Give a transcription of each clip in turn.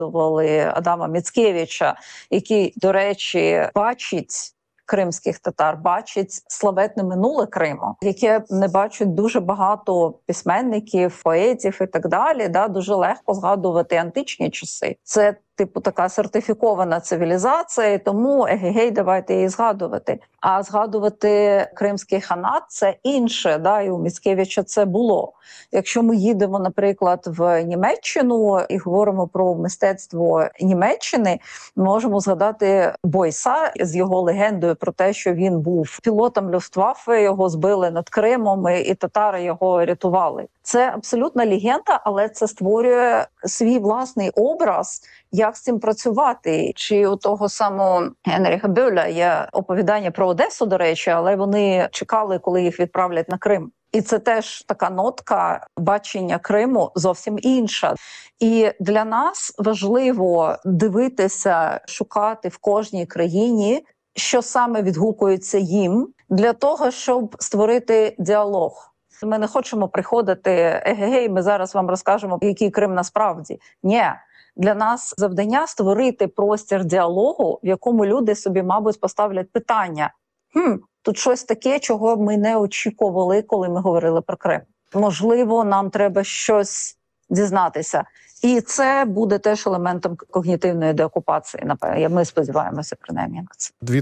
згадували Адама Міцкевича, який, до речі, бачить кримських татар, бачить славетне минуле Криму, яке не бачать дуже багато письменників, поетів і так далі. Дуже легко згадувати античні часи. Це така сертифікована цивілізація, і тому егегей, давайте її згадувати. А згадувати кримський ханат – це інше, і у Міцкевича це було. Якщо ми їдемо, наприклад, в Німеччину і говоримо про мистецтво Німеччини, ми можемо згадати Бойса з його легендою про те, що він був пілотом Люфтваффе, його збили над Кримом, і татари його рятували. Це абсолютна легенда, але це створює свій власний образ, як з цим працювати. Чи у того самого Генріха Бюля є оповідання про Одесу, до речі, але вони чекали, коли їх відправлять на Крим. І це теж така нотка бачення Криму зовсім інша. І для нас важливо дивитися, шукати в кожній країні, що саме відгукується їм, для того, щоб створити діалог. Ми не хочемо приходити, егегей, ми зараз вам розкажемо, який Крим насправді. Ні. Для нас завдання створити простір діалогу, в якому люди собі, мабуть, поставлять питання. Тут щось таке, чого ми не очікували, коли ми говорили про Крим. Можливо, нам треба щось дізнатися. І це буде теж елементом когнітивної деокупації, напевно. Ми сподіваємося, принаймні, на це. У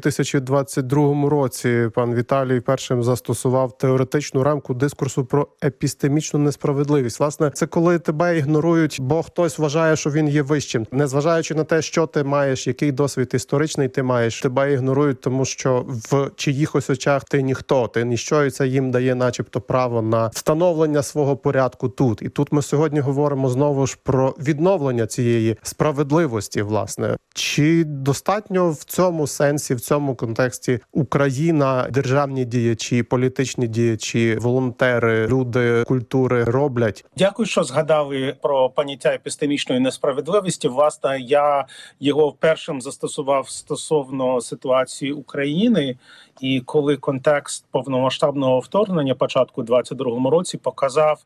2022 році пан Віталій першим застосував теоретичну рамку дискурсу про епістемічну несправедливість. Власне, це коли тебе ігнорують, бо хтось вважає, що він є вищим. Незважаючи на те, що ти маєш, який досвід історичний ти маєш, тебе ігнорують, тому що в чиїхось очах ти ніхто, ти ніщо, і це їм дає начебто право на встановлення свого порядку тут. І тут ми сьогодні говоримо знову ж про відновлення цієї справедливості, власне. Чи достатньо в цьому сенсі, в цьому контексті Україна, державні діячі, політичні діячі, волонтери, люди культури роблять? Дякую, що згадали про поняття епістемічної несправедливості. Власне, я його першим застосував стосовно ситуації України. І коли контекст повномасштабного вторгнення початку 22-му році показав,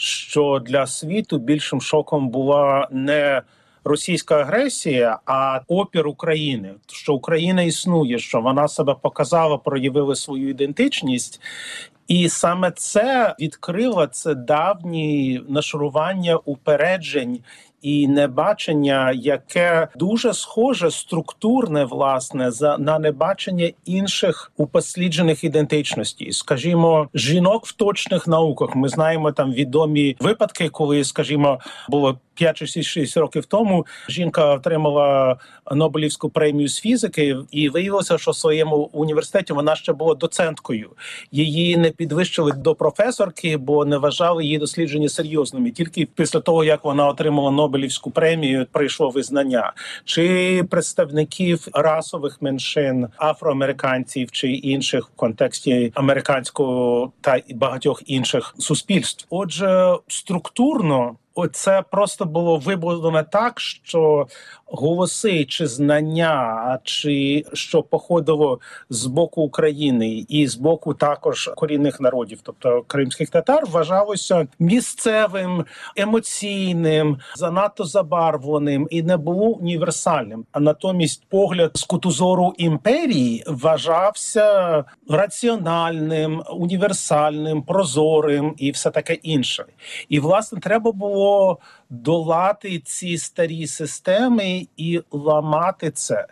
що для світу більшим шоком була не російська агресія, а опір України, що Україна існує, що вона себе показала, проявила свою ідентичність. І саме це відкрило це давні нашарування упереджень і небачення, яке дуже схоже, структурне, власне, на небачення інших упосліджених ідентичностей. Скажімо, жінок в точних науках. Ми знаємо там відомі випадки, коли, скажімо, було 5 чи 6 років тому жінка отримала Нобелівську премію з фізики, і виявилося, що в своєму університеті вона ще була доценткою. Її не підвищили до професорки, бо не вважали її дослідження серйозними. Тільки після того, як вона отримала Нобелівську премію, прийшло визнання. Чи представників расових меншин, афроамериканців чи інших в контексті американського та багатьох інших суспільств. Отже, структурно це просто було вибудовано так, що голоси чи знання, чи що походило з боку України і з боку також корінних народів, тобто кримських татар, вважалося місцевим, емоційним, занадто забарвленим і не було універсальним. А натомість погляд з куту зору імперії вважався раціональним, універсальним, прозорим і все таке інше. І, власне, треба було долати ці старі системи і ламати це.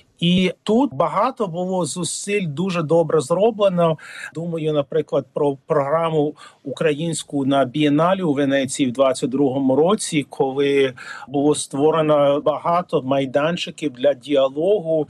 І тут багато було зусиль дуже добре зроблено. Думаю, наприклад, про програму українську на Бієнале у Венеції в 22-му році, коли було створено багато майданчиків для діалогу,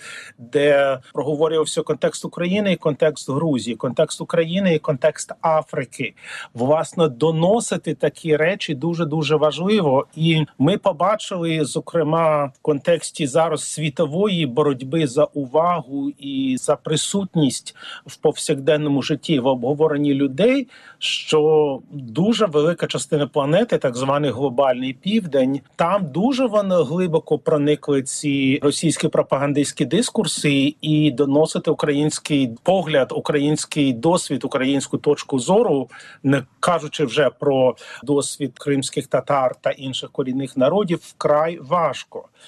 де проговорювався контекст України і контекст Грузії, контекст України і контекст Африки. Власне, доносити такі речі дуже-дуже важливо. І ми побачили, зокрема, в контексті зараз світової боротьби ви за увагу і за присутність в повсякденному житті, в обговоренні людей, що дуже велика частина планети, так званий глобальний південь, там дуже вони глибоко проникли ці російські пропагандистські дискурси і доносити український погляд, український досвід, українську точку зору, не кажучи вже про досвід кримських татар та інших корінних народів, вкрай важко.